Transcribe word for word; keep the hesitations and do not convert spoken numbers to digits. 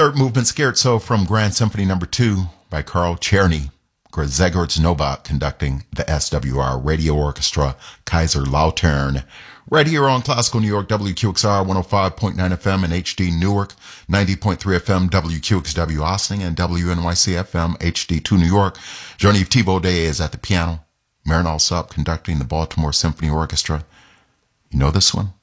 Third movement, Scherzo from Grand Symphony Number Two by Carl Czerny. Grzegorz Nowak conducting the S W R Radio Orchestra, Kaiserlautern. Right here on Classical New York, W Q X R one oh five point nine F M and H D Newark, ninety point three F M, W Q X W Austin, and W N Y C F M, H D two New York. Genevieve Thiebaud-Day is at the piano. Marin Alsop conducting the Baltimore Symphony Orchestra. You know this one?